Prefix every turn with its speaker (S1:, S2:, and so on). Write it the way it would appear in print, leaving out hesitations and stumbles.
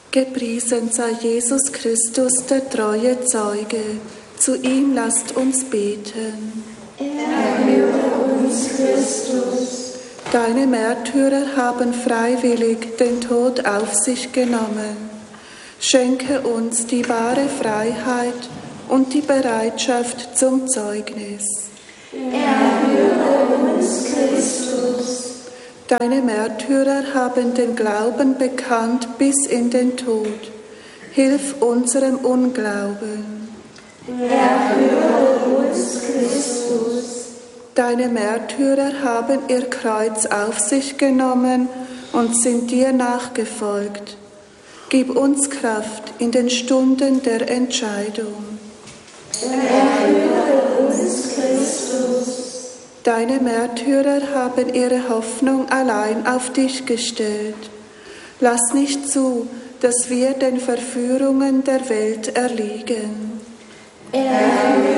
S1: Gepriesen sei Jesus Christus, der treue Zeuge. Zu ihm lasst uns beten.
S2: Erhöre uns, Christus.
S1: Deine Märtyrer haben freiwillig den Tod auf sich genommen. Schenke uns die wahre Freiheit und die Bereitschaft zum Zeugnis.
S2: Erhöre uns, Christus.
S1: Deine Märtyrer haben den Glauben bekannt bis in den Tod. Hilf unserem Unglauben.
S2: Erhöre uns, Christus.
S1: Deine Märtyrer haben ihr Kreuz auf sich genommen und sind dir nachgefolgt. Gib uns Kraft in den Stunden der Entscheidung.
S2: Erhöre uns, Christus.
S1: Deine Märtyrer haben ihre Hoffnung allein auf dich gestellt. Lass nicht zu, dass wir den Verführungen der Welt erliegen.
S2: Erhöre